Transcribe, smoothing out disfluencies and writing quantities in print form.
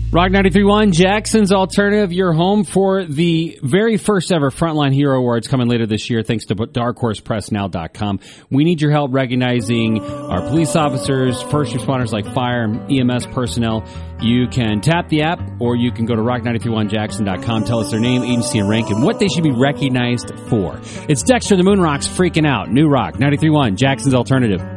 Rock 93.1, Jackson's Alternative, your home for the very first ever Frontline Hero Awards coming later this year, thanks to darkhorsepressnow.com. We need your help recognizing our police officers, first responders like fire and EMS personnel. You can tap the app, or you can go to rock931jackson.com, tell us their name, agency, and rank, and what they should be recognized for. It's Dexter the Moon Rocks freaking out. New Rock 93.1, Jackson's Alternative.